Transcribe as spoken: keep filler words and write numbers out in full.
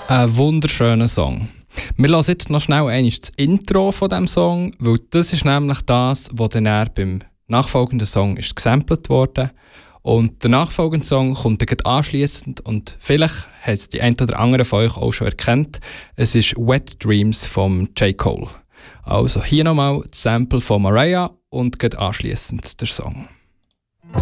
Ein wunderschöner Song. Wir hören jetzt noch schnell einmal das Intro von diesem Song, weil das ist nämlich das, was dann beim nachfolgenden Song ist gesampelt wurde. Und der nachfolgende Song kommt dann anschliessend und vielleicht hat es die ein oder andere von euch auch schon erkannt. Es ist Wet Dreams von J. Cole. Also hier nochmal das Sample von Mariah und anschliessend der Song.